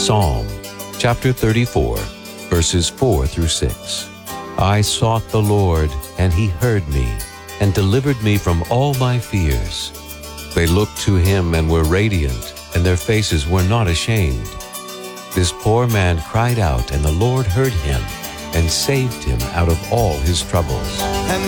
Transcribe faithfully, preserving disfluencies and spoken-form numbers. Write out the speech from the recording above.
Psalm chapter thirty-four, verses four through six. I sought the Lord, and he heard me, and delivered me from all my fears. They looked to him and were radiant, and their faces were not ashamed. This poor man cried out, and the Lord heard him, and saved him out of all his troubles.